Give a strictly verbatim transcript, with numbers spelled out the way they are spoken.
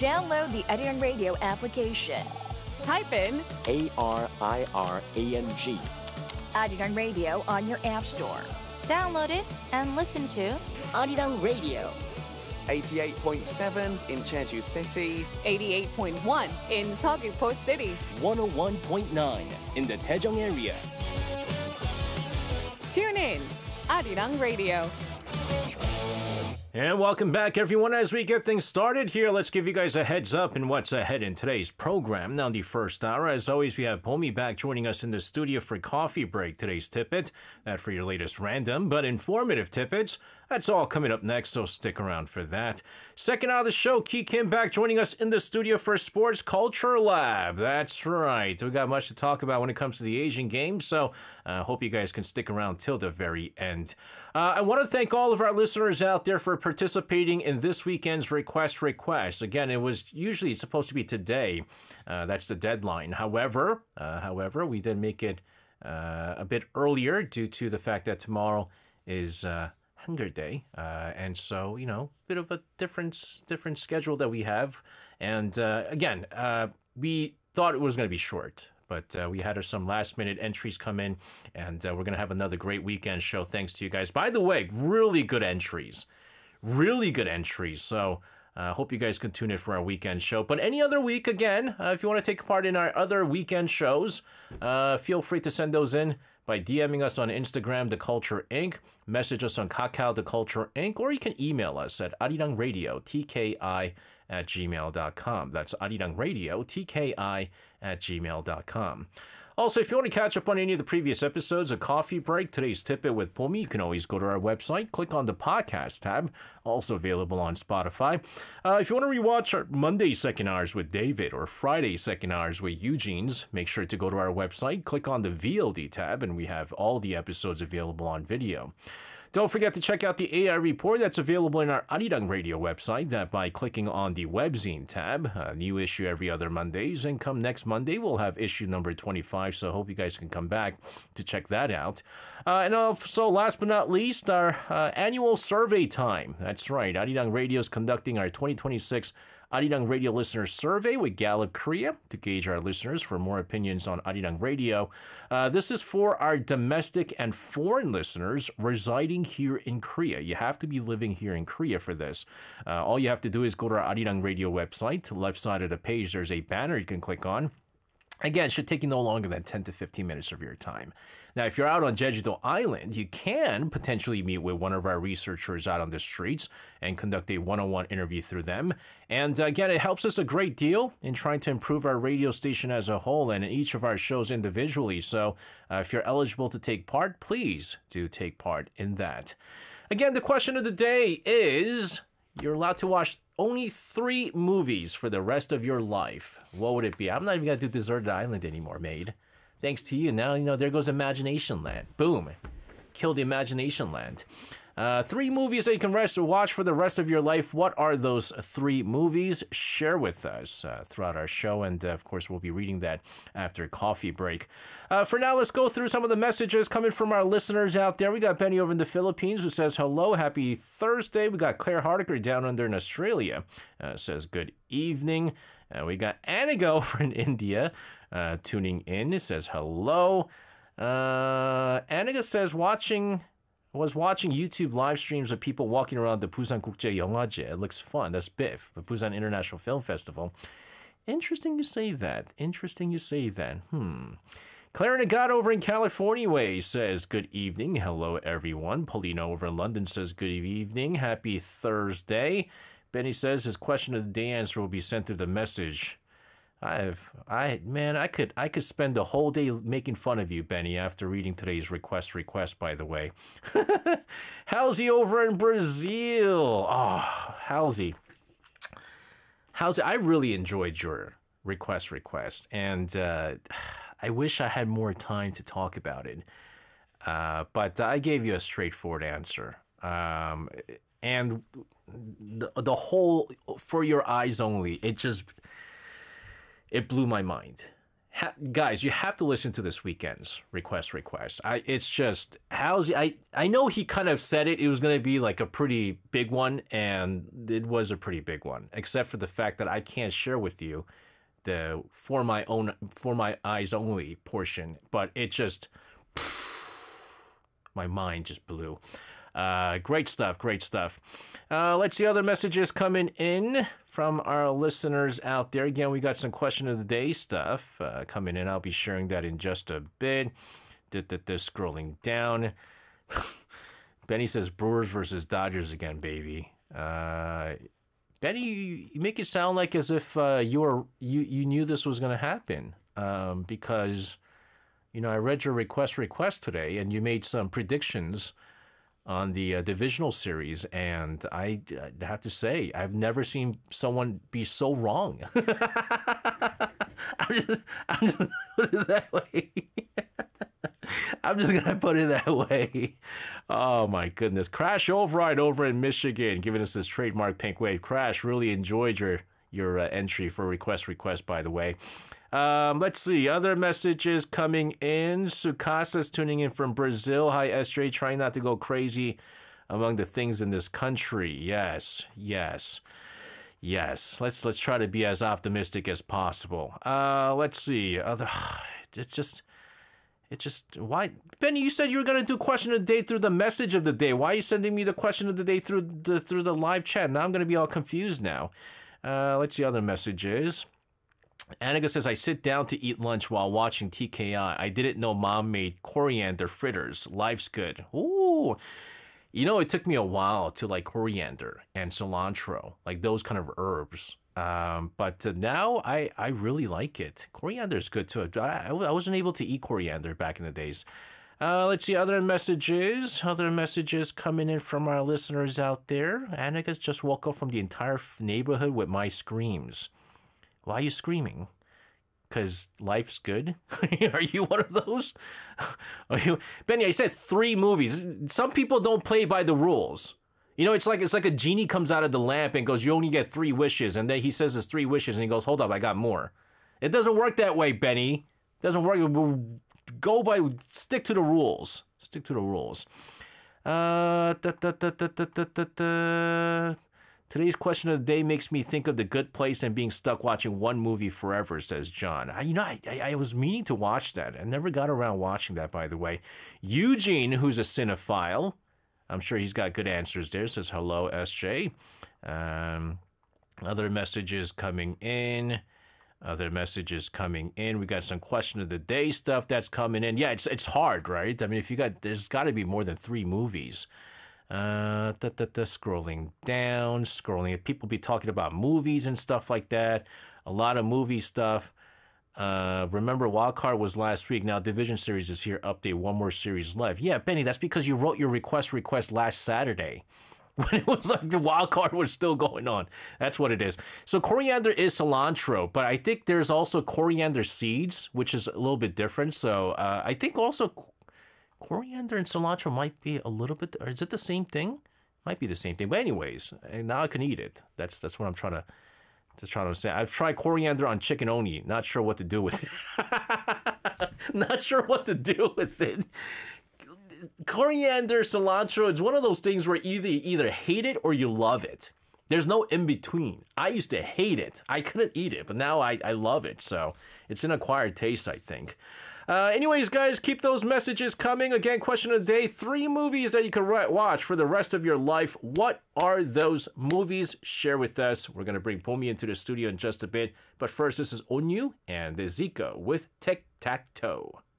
Download the Arirang Radio application. Type in A R I R A N G. Arirang Radio on your app store. Download it and listen to Arirang Radio. eighty-eight point seven in Jeju City. eighty-eight point one in Seogwipo City. one oh one point nine in the Daejeong area. Tune in, Arirang Radio. And welcome back, everyone. As we get things started here, let's give you guys a heads up in what's ahead in today's program. Now, the first hour, as always, we have Pomi back joining us in the studio for Coffee Break. Today's tidbit, that for your latest random but informative tidbits. That's all coming up next, so stick around for that. Second hour of the show, Ki Kim back joining us in the studio for Sports Culture Lab. That's right. We got much to talk about when it comes to the Asian Games, so I uh, hope you guys can stick around till the very end. Uh, I want to thank all of our listeners out there for participating in this weekend's Request Request. Again, it was usually supposed to be today. Uh, that's the deadline. However, uh, however, we did make it uh, a bit earlier due to the fact that tomorrow is uh, Hunger Day, uh, and so you know, bit of a different different schedule that we have. And uh, again, uh, we thought it was going to be short. But uh, we had some last-minute entries come in, and uh, we're going to have another great weekend show thanks to you guys. By the way, really good entries. Really good entries. So I uh, hope you guys can tune in for our weekend show. But any other week, again, uh, if you want to take part in our other weekend shows, uh, feel free to send those in by DMing us on Instagram, The Culture Incorporated, message us on Kakao, The Culture Incorporated, or you can email us at arirangradio, T K I, at gmail dot com. That's arirangradio, T K I, at gmail dot com. Also, if you want to catch up on any of the previous episodes of Coffee Break, today's tidbit with Pomi, you can always go to our website, click on the podcast tab, also available on Spotify. Uh, if you want to rewatch our Monday second hours with David or Friday second hours with Eugene's, make sure to go to our website, click on the V O D tab, and we have all the episodes available on video. Don't forget to check out the A I Report that's available in our Arirang Radio website, that by clicking on the Webzine tab. A new issue every other Mondays, and come next Monday, we'll have issue number twenty-five, so I hope you guys can come back to check that out. Uh, and also, last but not least, our uh, annual survey time. That's right, Arirang Radio is conducting our twenty twenty-six Arirang Radio Listener Survey with Gallup Korea to gauge our listeners for more opinions on Arirang Radio. Uh, this is for our domestic and foreign listeners residing here in Korea. You have to be living here in Korea for this. Uh, all you have to do is go to our Arirang Radio website. To the left side of the page, there's a banner you can click on. Again, it should take you no longer than ten to fifteen minutes of your time. Now, if you're out on Jeju-do Island, you can potentially meet with one of our researchers out on the streets and conduct a one-on-one interview through them. And uh, again, it helps us a great deal in trying to improve our radio station as a whole and in each of our shows individually. So uh, if you're eligible to take part, please do take part in that. Again, the question of the day is, you're allowed to watch only three movies for the rest of your life. What would it be? I'm not even going to do Deserted Island anymore, maid. Thanks to you. Now, you know, there goes Imagination Land. Boom. Kill the Imagination Land. Uh, three movies that you can rest or watch for the rest of your life. What are those three movies? Share with us uh, throughout our show. And, uh, of course, we'll be reading that after Coffee Break. Uh, for now, let's go through some of the messages coming from our listeners out there. We got Benny over in the Philippines who says, hello, happy Thursday. We got Claire Hardiker down under in Australia. Uh, says, good evening. Uh, we got Aniga over in India uh, tuning in. It says, hello. Uh, Aniga says, watching... was watching YouTube live streams of people walking around the Busan Gukje Yeonghaje. It looks fun. That's B I F, the Busan International Film Festival. Interesting you say that. Interesting you say that. Hmm. Claire Nagat over in California Way says, good evening. Hello, everyone. Paulino over in London says, good evening. Happy Thursday. Benny says his question of the day answer will be sent through the message. I've, I, man, I could, I could spend the whole day making fun of you, Benny, after reading today's request request, by the way. Halsey over in Brazil. Oh, Halsey. Halsey, I really enjoyed your request request, and uh, I wish I had more time to talk about it. Uh, but I gave you a straightforward answer. Um, and the, the whole, for your eyes only, it just... it blew my mind. Ha- guys, you have to listen to this weekend's request request. I it's just how's I I know he kind of said it. It was going to be like a pretty big one, and it was a pretty big one. Except for the fact that I can't share with you the for my own for my eyes only portion. But it just my mind just blew. Uh, great stuff, great stuff. Uh, let's see other messages coming in from our listeners out there. Again, we got some question of the day stuff uh, coming in. I'll be sharing that in just a bit. Just scrolling down. Benny says Brewers versus Dodgers again, baby. Uh, Benny, you, you make it sound like as if uh, you were you you knew this was going to happen um, because you know I read your request request today, and you made some predictions on the uh, divisional series, and I, I have to say, I've never seen someone be so wrong. I'm just, I'm just gonna put it that way. I'm just gonna put it that way. Oh my goodness. Crash Override over in Michigan, giving us this trademark pink wave. Crash, really enjoyed your your uh, entry for request request, by the way. Um, let's see, other messages coming in. Sukasa's tuning in from Brazil. Hi, S J, trying not to go crazy among the things in this country. Yes, yes, yes. Let's let's try to be as optimistic as possible. Uh, let's see. Other, it's just, it just, why? Benny, you said you were gonna do question of the day through the message of the day. Why are you sending me the question of the day through the through the live chat? Now I'm gonna be all confused now. Uh, let's see other messages. Annika says, I sit down to eat lunch while watching T K I. I didn't know mom made coriander fritters. Life's good. Ooh. You know, it took me a while to like coriander and cilantro, like those kind of herbs. Um, but uh, now I, I really like it. Coriander is good too. I, I wasn't able to eat coriander back in the days. Uh, let's see other messages. Other messages coming in from our listeners out there. Annika's just woke up from the entire neighborhood with my screams. Why are you screaming? Because life's good? Are you one of those? Are you, Benny, I said three movies. Some people don't play by the rules. You know, it's like it's like a genie comes out of the lamp and goes, you only get three wishes. And then he says there's three wishes and he goes, hold up, I got more. It doesn't work that way, Benny. It doesn't work. Go by, stick to the rules. Stick to the rules. Uh, da, da, da, da, da, da, da, da. Today's question of the day makes me think of The Good Place and being stuck watching one movie forever, says John. I, you know, I, I, I was meaning to watch that. I never got around watching that, by the way. Eugene, who's a cinephile, I'm sure he's got good answers there, says hello, S J. Um, other messages coming in. Other messages coming in. We got some question of the day stuff that's coming in. Yeah, it's it's hard, right? I mean, if you got, there's got to be more than three movies. Uh, da, da, da, scrolling down, scrolling. People be talking about movies and stuff like that. A lot of movie stuff. Uh, remember, Wildcard was last week. Now Division Series is here. Update, one more series left. Yeah, Benny, that's because you wrote your request request last Saturday when it was like the Wildcard was still going on. That's what it is. So coriander is cilantro, but I think there's also coriander seeds, which is a little bit different. So uh, I think also coriander and cilantro might be a little bit, or is it the same thing? Might be the same thing. But anyways, now I can eat it. That's that's what I'm trying to just trying to say. I've tried coriander on chicken oni. Not sure what to do with it. Not sure what to do with it. Coriander, cilantro, it's one of those things where either you either hate it or you love it. There's no in between. I used to hate it. I couldn't eat it, but now I, I love it. So it's an acquired taste, I think. Uh, anyways, guys, keep those messages coming. Again, question of the day, three movies that you can watch for the rest of your life. What are those movies? Share with us. We're going to bring Pomi into the studio in just a bit. But first, this is Onyu and the Zico with Tic Tac Toe.